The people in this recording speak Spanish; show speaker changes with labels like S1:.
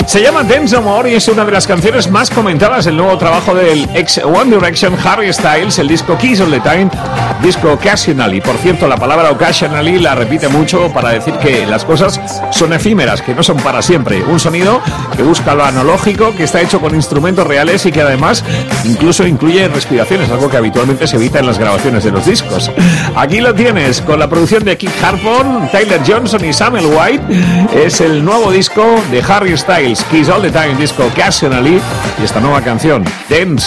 S1: Se llama Dance No More y es una de las canciones más comentadas del nuevo trabajo del ex One Direction Harry Styles, el disco Keys All The Time, disco Occasionally. Por cierto, la palabra Occasionally la repite mucho para decir que las cosas son efímeras, que no son para siempre. Un sonido que busca lo analógico, que está hecho con instrumentos reales y que además incluso incluye respiraciones, algo que habitualmente se evita en las grabaciones de los discos. Aquí lo tienes, con la producción de Keith Harpon, Tyler Johnson y Samuel White. Es el nuevo disco de Harry Styles, Keys All The Time, disco Occasionally, y esta nueva canción, Dance